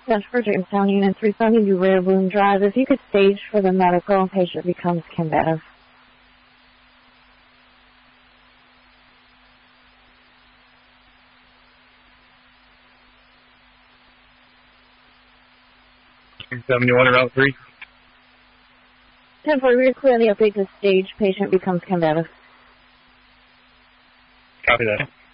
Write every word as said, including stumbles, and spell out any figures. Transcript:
That's for Jamestown Unit three seventy Rare Boom Drive. If you could stage for the medical, patient becomes combative. three seventy-one, Route three. ten four, we're clear the update to stage, patient becomes combative. Copy that.